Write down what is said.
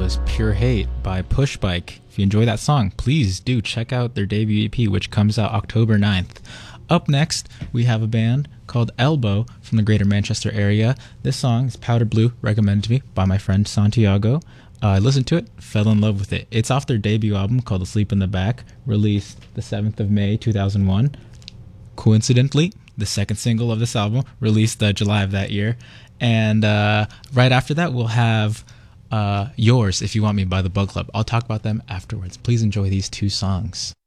was Pure Hate by Pushbike. If you enjoy that song, please do check out their debut EP, which comes out October 9th. Up next, we have a band called Elbow from the Greater Manchester area. This song is Powder Blue, recommended to me by my friend Santiago. I listened to it, fell in love with it. It's off their debut album called Asleep in the Back, released the 7th of May, 2001. Coincidentally, the second single of this album, released July of that year. And right after that, we'll have Yours, If You Want Me by the Bug Club. I'll talk about them afterwards. Please enjoy these two songs.